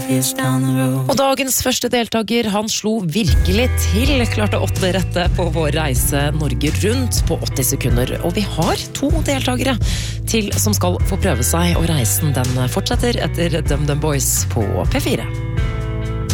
Og dagens første deltaker, han slo virkelig til, klarte 8 rette på vår reise Norge rundt på 80 sekunder. Og vi har 2 deltakere til som skal få prøve seg, og reisen den fortsetter etter DumDum Boys på P4.